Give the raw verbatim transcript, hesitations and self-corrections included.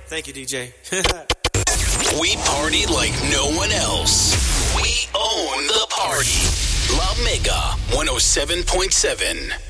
Thank you, D J. We party like no one else. We own the party. La Mega one oh seven point seven.